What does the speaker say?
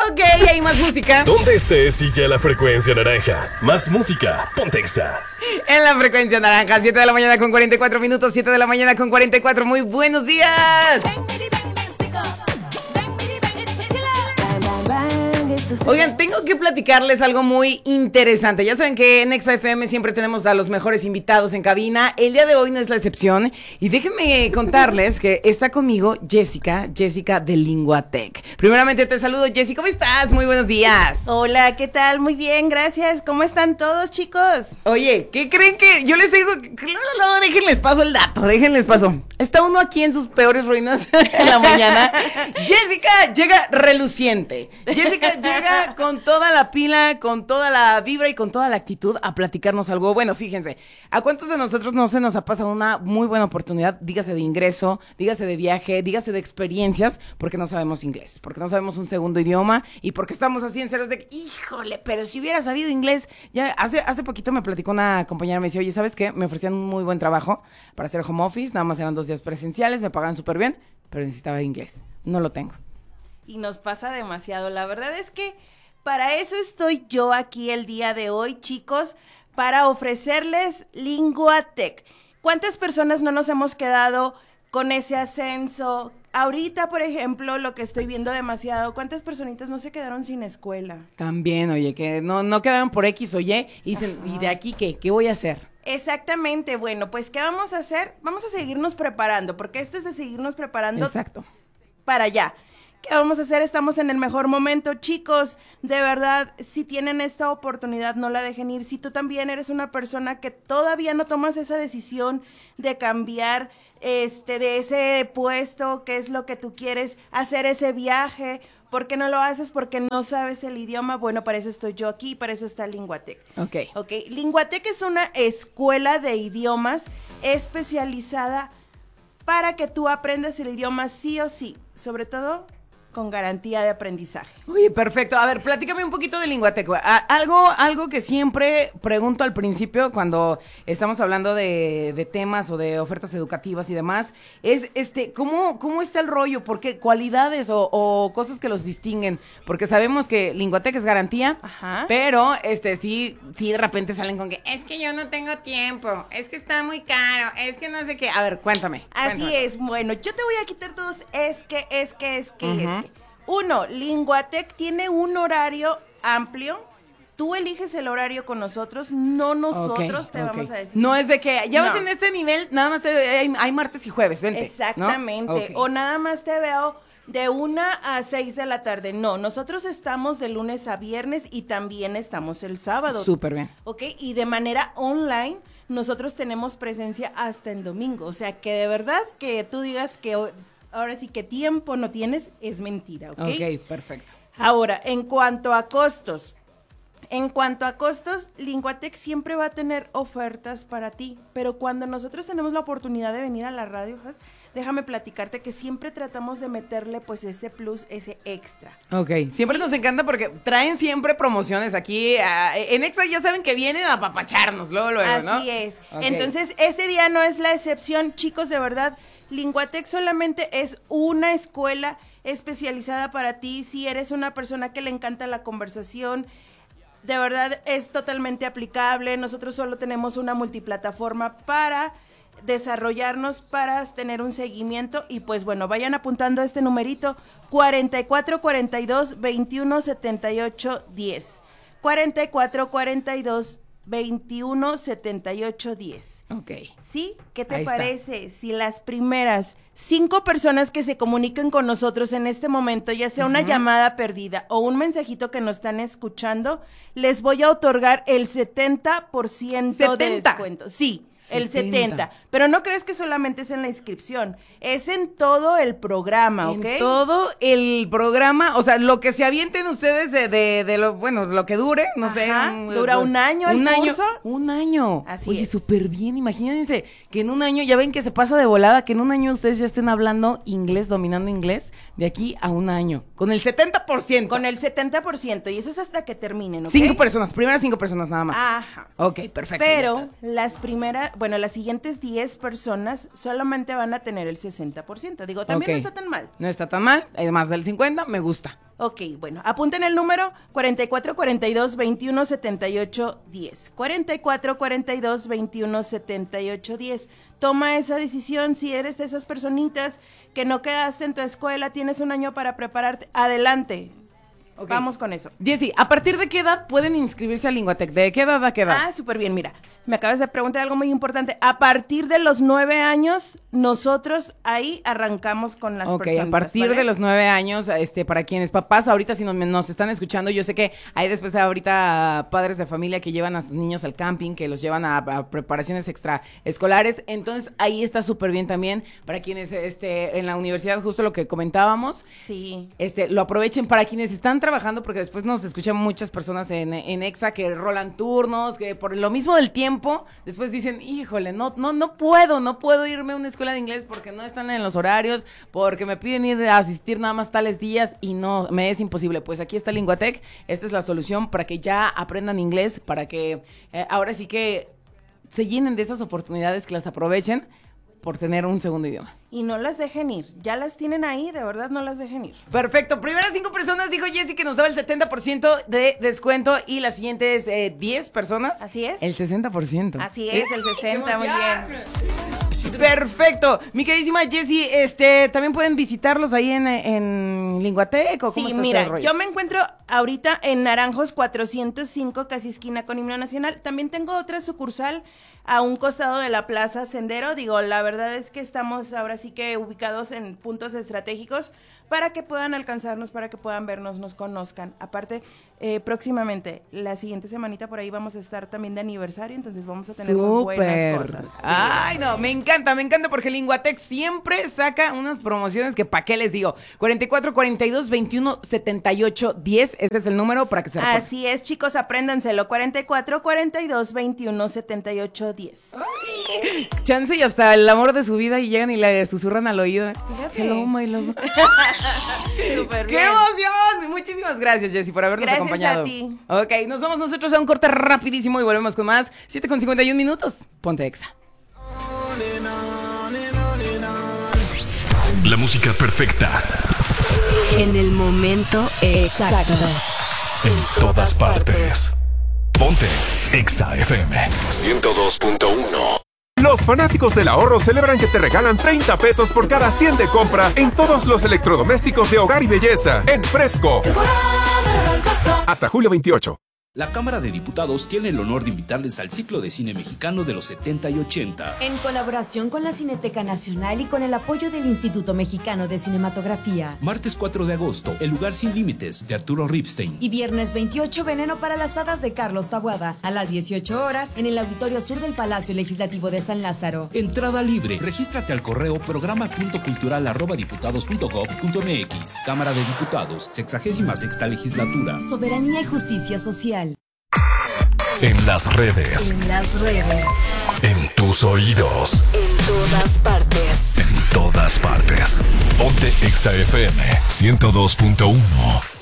Ok, hay más música. Donde estés, sigue la frecuencia naranja. Más música, ponte Exa. En la frecuencia naranja, 7 de la mañana con 44 minutos, 7 de la mañana con 44. Muy buenos días. Oigan, tengo que platicarles algo muy interesante. Ya saben que en Exa FM siempre tenemos a los mejores invitados en cabina. El día de hoy no es la excepción. Y déjenme contarles que está conmigo Jessica de Linguatec. Primeramente te saludo, Jessica. ¿Cómo estás? Muy buenos días. Hola, ¿qué tal? Muy bien, gracias. ¿Cómo están todos, chicos? Oye, ¿qué creen que yo les digo? No, déjenles paso el dato, déjenles paso. Está uno aquí en sus peores ruinas en la mañana. Jessica llega reluciente. Jessica llega con toda la pila, con toda la vibra y con toda la actitud a platicarnos algo. Bueno, fíjense, ¿a cuántos de nosotros no se nos ha pasado una muy buena oportunidad? Dígase de ingreso, dígase de viaje, dígase de experiencias, porque no sabemos inglés, porque no sabemos un segundo idioma y porque estamos así en ceros de que, híjole, pero si hubiera sabido inglés. Ya hace poquito me platicó una compañera, me decía, oye, ¿sabes qué? Me ofrecían un muy buen trabajo para hacer home office, nada más eran 2 días presenciales, me pagaban súper bien, pero necesitaba inglés. No lo tengo. Y nos pasa demasiado. La verdad es que para eso estoy yo aquí el día de hoy, chicos, para ofrecerles Linguatec. ¿Cuántas personas no nos hemos quedado con ese ascenso? Ahorita, por ejemplo, lo que estoy viendo demasiado, ¿cuántas personitas no se quedaron sin escuela? También, oye, que no quedaron por X o Y y dicen, ¿y de aquí qué? ¿Qué voy a hacer? Exactamente, bueno, pues ¿qué vamos a hacer? Vamos a seguirnos preparando, porque esto es de seguirnos preparando. Exacto. Para allá. ¿Qué vamos a hacer? Estamos en el mejor momento, chicos. De verdad, si tienen esta oportunidad, no la dejen ir. Si tú también eres una persona que todavía no tomas esa decisión de cambiar de ese puesto, qué es lo que tú quieres, hacer ese viaje, ¿por qué no lo haces? Porque no sabes el idioma. Bueno, para eso estoy yo aquí, para eso está Linguatec. Ok. Linguatec es una escuela de idiomas especializada para que tú aprendas el idioma sí o sí, sobre todo con garantía de aprendizaje. Oye, perfecto. A ver, platícame un poquito de Linguatec. Algo que siempre pregunto al principio cuando estamos hablando de temas o de ofertas educativas y demás, es ¿cómo está el rollo? ¿Por qué? ¿Cualidades o cosas que los distinguen? Porque sabemos que Linguatec es garantía, ajá, pero sí de repente salen con que es que yo no tengo tiempo, es que está muy caro, es que no sé qué. A ver, cuéntame. Así es. Bueno, yo te voy a quitar todos es que. Uh-huh. Uno, Linguatec tiene un horario amplio. Tú eliges el horario con nosotros, no nosotros te vamos a decir. No es de que ya vas en este nivel, nada más hay martes y jueves, vente. Exactamente. ¿No? Okay. O nada más te veo de 1 a 6 de la tarde. No, nosotros estamos de lunes a viernes y también estamos el sábado. Súper bien. Ok, y de manera online nosotros tenemos presencia hasta el domingo. O sea, que de verdad que tú digas que ahora sí que tiempo no tienes, es mentira, ¿ok? Ok, perfecto. Ahora, en cuanto a costos, Linguatec siempre va a tener ofertas para ti, pero cuando nosotros tenemos la oportunidad de venir a la radio, déjame platicarte que siempre tratamos de meterle pues ese plus, ese extra. Ok, siempre nos encanta porque traen siempre promociones aquí, en Exa ya saben que vienen a apapacharnos luego, ¿no? Así es, okay. Entonces este día no es la excepción, chicos, de verdad. Linguatec solamente es una escuela especializada para ti. Si eres una persona que le encanta la conversación, de verdad es totalmente aplicable. Nosotros solo tenemos una multiplataforma para desarrollarnos, para tener un seguimiento. Y pues bueno, vayan apuntando este numerito: 4442-2178-10. 4442-2178-10. Ok. ¿Sí? ¿Qué te parece si las primeras 5 personas que se comuniquen con nosotros en este momento, ya sea una llamada perdida o un mensajito que nos están escuchando, les voy a otorgar el 70% de descuento? Sí. El 70, pero no crees que solamente es en la inscripción, es en todo el programa, ¿ok? En todo el programa, o sea, lo que se avienten ustedes de lo que dure, no sé. ¿Dura un año el curso? Un año. Así Oye, es. súper bien, imagínense que en un año, ya ven que se pasa de volada, que en un año ustedes ya estén hablando inglés, dominando inglés, de aquí a un año, con el 70%. Con el 70%, y eso es hasta que terminen, ¿ok? 5 personas, primeras 5 personas nada más. Ajá. Ok, perfecto. Pero las siguientes 10 personas solamente van a tener el 60%. Digo, también no está tan mal. No está tan mal, más del 50, me gusta. Ok, bueno, apunten el número 4442-2178-10. 4442-2178-10. Toma esa decisión. Si eres de esas personitas que no quedaste en tu escuela, tienes un año para prepararte, adelante. Okay. Vamos con eso. Jessy, ¿a partir de qué edad pueden inscribirse a Linguatec? ¿De qué edad a qué edad? Ah, súper bien, mira. Me acabas de preguntar algo muy importante. A partir de los 9 años, nosotros ahí arrancamos con las personas. Ok, a partir de los 9 años, para quienes papás ahorita si nos están escuchando, yo sé que hay después ahorita padres de familia que llevan a sus niños al camping, que los llevan a preparaciones extraescolares, entonces ahí está súper bien también para quienes en la universidad, justo lo que comentábamos. Sí. Lo aprovechen para quienes están trabajando, porque después nos escuchan muchas personas en EXA que rolan turnos, que por lo mismo del tiempo, después dicen, híjole, no puedo irme a una escuela de inglés porque no están en los horarios, porque me piden ir a asistir nada más tales días y no, me es imposible. Pues aquí está Linguatec, esta es la solución para que ya aprendan inglés, para que ahora sí que se llenen de esas oportunidades, que las aprovechen por tener un segundo idioma. Y no las dejen ir, ya las tienen ahí, de verdad no las dejen ir. Perfecto, primeras 5 personas, dijo Jessy que nos daba el 70% de descuento y las siguientes 10 personas. Así es. El 60%. Así es, el 60%, muy bien. Perfecto, mi queridísima Jessy, también pueden visitarlos ahí en Linguatec o cómo sí, está mira, el rollo. yo me encuentro ahorita en Naranjos 405, casi esquina con Himno Nacional. También tengo otra sucursal a un costado de la Plaza Sendero. Digo, la verdad es que estamos ahora sí que ubicados en puntos estratégicos para que puedan alcanzarnos, para que puedan vernos, nos conozcan. Aparte, próximamente, la siguiente semanita por ahí vamos a estar también de aniversario, entonces vamos a tener buenas cosas. Sí. Ay, no, me encanta porque Linguatec siempre saca unas promociones que pa' qué les digo. 4442-2178-10, ese es el número para que se reporten. Así es, chicos, apréndanselo, 4442-2178-10. Chance y hasta el amor de su vida y llegan y le susurran al oído. Fíjate. Hello, my love. Súper ¡Qué bien. emoción! Muchísimas gracias, Jessy, por habernos acompañado. Gracias a ti. Ok, nos vamos nosotros a un corte rapidísimo y volvemos con más. 7:51 minutos. Ponte Exa. La música perfecta. En el momento exacto. En todas partes. Ponte Exa FM 102.1. Los fanáticos del ahorro celebran que te regalan 30 pesos por cada 100 de compra en todos los electrodomésticos de hogar y belleza en Fresco. Hasta julio 28. La Cámara de Diputados tiene el honor de invitarles al ciclo de cine mexicano de los 70 y 80. En colaboración con la Cineteca Nacional y con el apoyo del Instituto Mexicano de Cinematografía. Martes 4 de agosto, El lugar sin límites, de Arturo Ripstein. Y viernes 28, Veneno para las hadas, de Carlos Taboada. A las 18 horas, en el Auditorio Sur del Palacio Legislativo de San Lázaro. Entrada libre. Regístrate al correo programa.cultural@diputados.gov.mx. Cámara de Diputados, 66ª Legislatura. Soberanía y justicia social. En las redes. En las redes. En tus oídos. En todas partes. En todas partes. Ponte Exa FM 102.1.